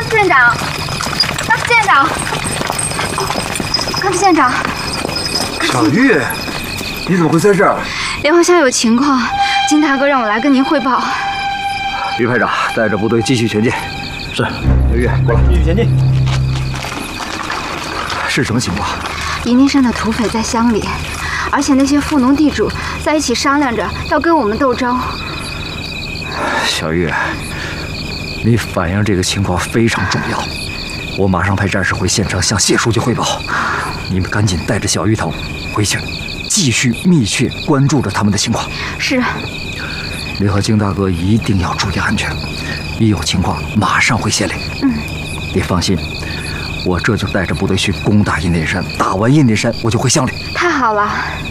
副县长，副县长，副县长。 小玉，你怎么会在这儿？ 连华乡有情况，金大哥让我来跟您汇报。 于排长带着部队继续前进。是，小玉，过来，继续前进。是什么情况？ 宜宁山的土匪在乡里，而且那些富农地主在一起商量着要跟我们斗争。 小玉，你反映这个情况非常重要，我马上派战士回县城向谢书记汇报。你们赶紧带着小玉头回去，继续密切关注着他们的情况。 是。 你和金大哥一定要注意安全，一有情况马上回县里。你放心，我这就带着部队去攻打印第山，打完印第山我就回乡里。 太好了。